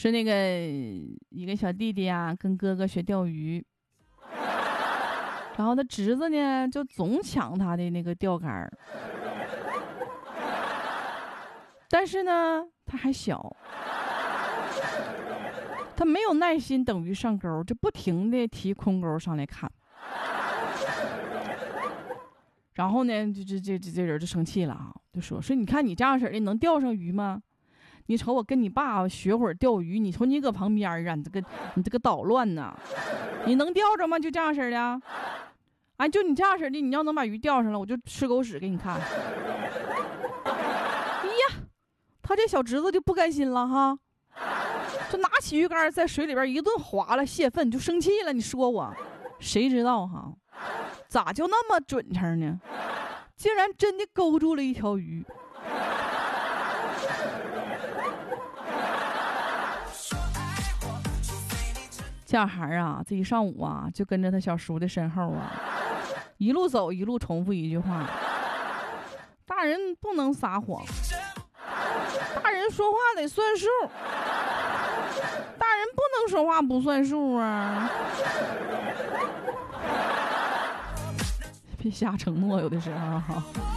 是那个一个小弟弟啊，跟哥哥学钓鱼，然后他侄子呢就总抢他的那个钓竿，但是呢他还小，他没有耐心等鱼上钩，就不停的提空钩上来看。然后呢，这人就生气了啊，就说你看你这样式的能钓上鱼吗？你瞅我跟你爸学会儿钓鱼，你瞅你搁旁边啊，你这个捣乱呐，你能钓着吗？就这样式的，哎，就你这样式的，你要能把鱼钓上了，我就吃狗屎给你看。哎呀，他这小侄子就不甘心了哈，就拿起鱼竿在水里边一顿划了泄愤，就生气了。你说我，谁知道哈？咋就那么准成呢？竟然真的勾住了一条鱼。小孩啊，这一上午啊，就跟着他小叔的身后啊，一路走一路重复一句话：大人不能撒谎，大人说话得算数，大人不能说话不算数啊！别瞎承诺，有的时候。